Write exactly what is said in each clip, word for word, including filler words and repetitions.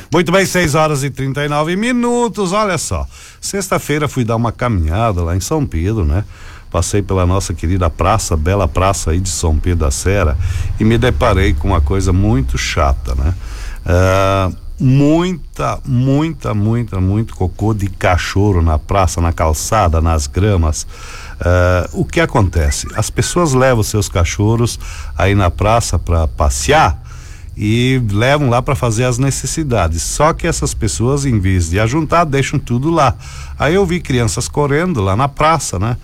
Muito bem, seis horas e trinta e nove minutos. Olha só, sexta-feira fui dar uma caminhada lá em São Pedro, né? Passei pela nossa querida praça, bela praça aí de São Pedro da Serra, e me deparei com uma coisa muito chata, né? Uh, muita, muita, muita, muito cocô de cachorro na praça, na calçada, nas gramas. Uh, o que acontece? As pessoas levam seus cachorros aí na praça para passear e levam lá para fazer as necessidades. Só que essas pessoas, em vez de ajuntar, deixam tudo lá. Aí eu vi crianças correndo lá na praça, né?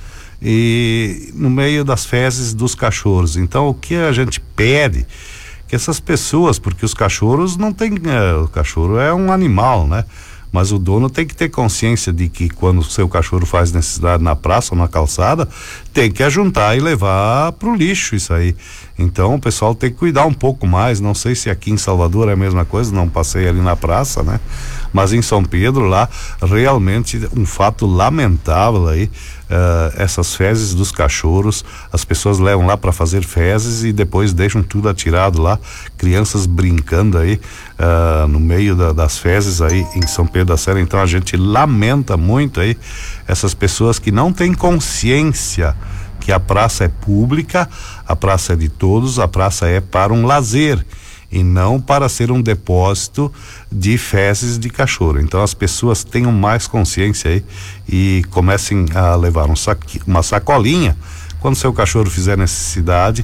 E no meio das fezes dos cachorros. Então o que a gente pede que essas pessoas, porque os cachorros não tem, é, o cachorro é um animal, né? Mas o dono tem que ter consciência de que quando o seu cachorro faz necessidade na praça ou na calçada, tem que ajuntar e levar pro lixo isso aí. Então o pessoal tem que cuidar um pouco mais. Não sei se aqui em Salvador é a mesma coisa, não passei ali na praça, né? Mas em São Pedro lá, realmente um fato lamentável aí, uh, essas fezes dos cachorros, as pessoas levam lá para fazer fezes e depois deixam tudo atirado lá, crianças brincando aí uh, no meio da, das fezes aí em São Pedro da Serra. Então a gente lamenta muito aí essas pessoas que não têm consciência que a praça é pública, a praça é de todos, a praça é para um lazer e não para ser um depósito de fezes de cachorro. Então as pessoas tenham mais consciência aí e comecem a levar um saqui, uma sacolinha quando seu cachorro fizer necessidade,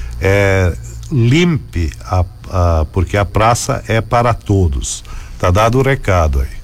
é, limpe a, a, porque a praça é para todos. Tá dado o recado aí.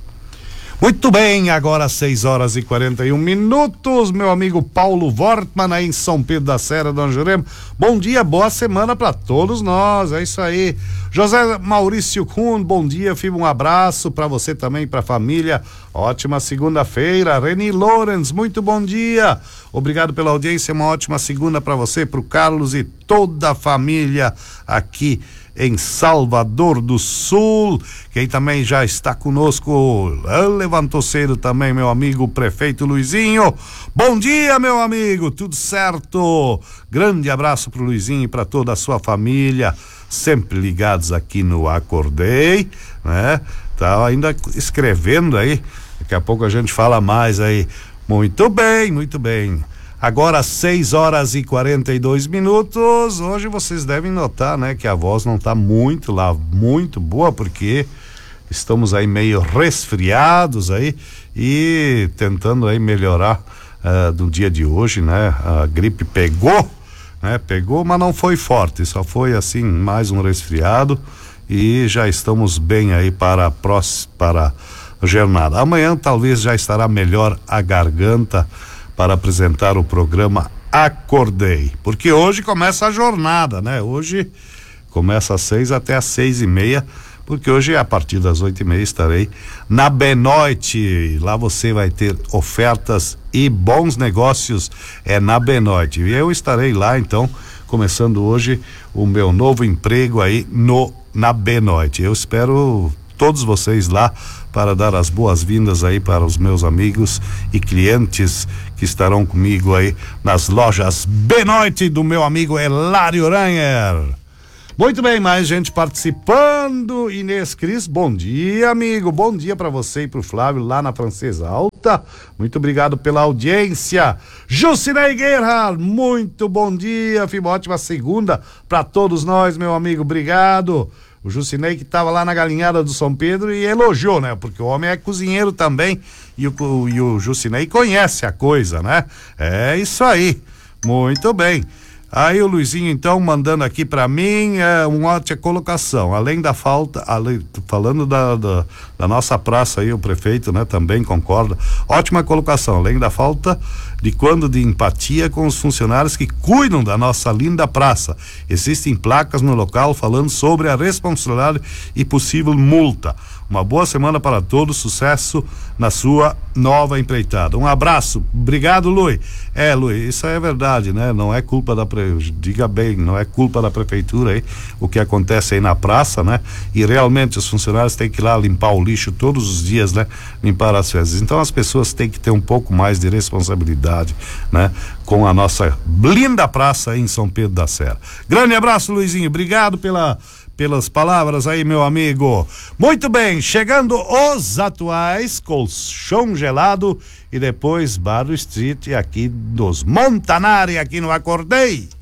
Muito bem, agora seis horas e quarenta e um minutos, meu amigo Paulo Wortmann aí em São Pedro da Serra, Dona Jurema. Bom dia, boa semana para todos nós, é isso aí. José Maurício Kuhn, bom dia, filho, um abraço para você também, para a família. Ótima segunda-feira. Reni Lorenz, muito bom dia. Obrigado pela audiência, uma ótima segunda para você, para o Carlos e toda a família aqui em Salvador do Sul. Quem também já está conosco, levantou cedo também, meu amigo prefeito Luizinho. Bom dia, meu amigo, tudo certo? Grande abraço pro Luizinho e para toda a sua família, sempre ligados aqui no Acordei, né? Tá ainda escrevendo aí, daqui a pouco a gente fala mais aí. Muito bem, muito bem. Agora seis horas e quarenta e dois minutos. Hoje vocês devem notar, né, que a voz não tá muito lá, muito boa, porque estamos aí meio resfriados aí e tentando aí melhorar uh, do dia de hoje, né? A gripe pegou, né? Pegou, mas não foi forte, só foi assim mais um resfriado e já estamos bem aí para a próxima, para a jornada. Amanhã talvez já estará melhor a garganta para apresentar o programa Acordei, porque hoje começa a jornada, né? Hoje começa às seis até às seis e meia, porque hoje a partir das oito e meia estarei na Benoite. Lá você vai ter ofertas e bons negócios, é na Benoite. E eu estarei lá então, começando hoje o meu novo emprego aí no na Benoite. Eu espero todos vocês lá para dar as boas-vindas aí para os meus amigos e clientes que estarão comigo aí nas lojas Benoite do meu amigo Hilário Ranger. Muito bem, mais gente participando. Inês Cris, bom dia, amigo, bom dia para você e pro Flávio lá na Francesa Alta, muito obrigado pela audiência. Jucinei Guerra, muito bom dia, filho, ótima segunda para todos nós, meu amigo, obrigado. O Jucinei que estava lá na galinhada do São Pedro e elogiou, né? Porque o homem é cozinheiro também e o, e o Jucinei conhece a coisa, né? É isso aí, muito bem. Aí o Luizinho então mandando aqui para mim é uma ótima colocação, além da falta, além, falando da, da, da nossa praça aí, o prefeito, né, também concorda, ótima colocação, além da falta de quando de empatia com os funcionários que cuidam da nossa linda praça, existem placas no local falando sobre a responsabilidade e possível multa. Uma boa semana para todos, sucesso na sua nova empreitada. Um abraço, obrigado, Lui. É, Lui, isso é verdade, né? Não é culpa da pre... diga bem, não é culpa da prefeitura aí, o que acontece aí na praça, né? E realmente os funcionários têm que ir lá limpar o lixo todos os dias, né? Limpar as fezes. Então as pessoas têm que ter um pouco mais de responsabilidade, né? Com a nossa linda praça aí em São Pedro da Serra. Grande abraço, Luizinho, obrigado pela pelas palavras aí, meu amigo. Muito bem, chegando os atuais, Colchão Gelado e depois Bar do Street aqui dos Montanari, aqui no Acordei.